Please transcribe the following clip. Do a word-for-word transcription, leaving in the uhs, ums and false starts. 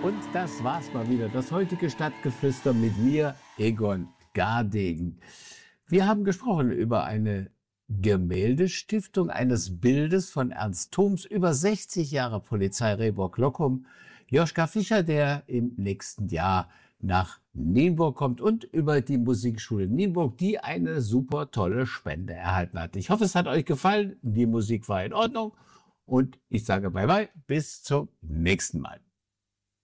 Und das war's mal wieder. Das heutige Stadtgeflüster mit mir, Egon Gardegen. Wir haben gesprochen über eine Gemäldestiftung eines Bildes von Ernst Thoms, über sechzig Jahre Polizei Rehburg-Lockum, Joschka Fischer, der im nächsten Jahr nach Nienburg kommt, und über die Musikschule Nienburg, die eine super tolle Spende erhalten hat. Ich hoffe, es hat euch gefallen. Die Musik war in Ordnung und ich sage bye bye, bis zum nächsten Mal.